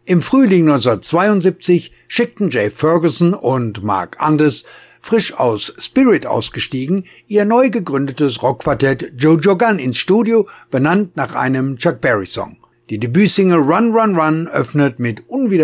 Im Frühling 1972 schickten Jay Ferguson und Mark Andes, frisch aus Spirit ausgestiegen, ihr neu gegründetes Rockquartett Jojo Gunn ins Studio, benannt nach einem Chuck Berry-Song. Die Debütsingle Run Run Run öffnet mit